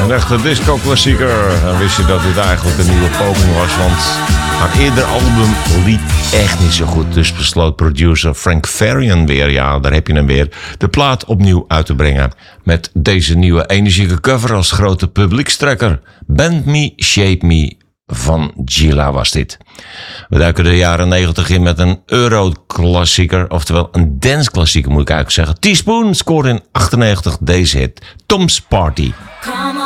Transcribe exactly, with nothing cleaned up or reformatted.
Een echte disco-klassieker. En wist je dat dit eigenlijk een nieuwe poging was? Want haar eerder album liep echt niet zo goed. Dus besloot producer Frank Farian weer, ja, daar heb je hem weer, de plaat opnieuw uit te brengen. Met deze nieuwe energieke cover als grote publiekstrekker. Bend Me, Shape Me van Gila was dit. We duiken de jaren negentig in met een Euro-klassieker, oftewel een dance-klassieker moet ik eigenlijk zeggen. Teaspoon scoorde in achtennegentig deze hit, Tom's Party.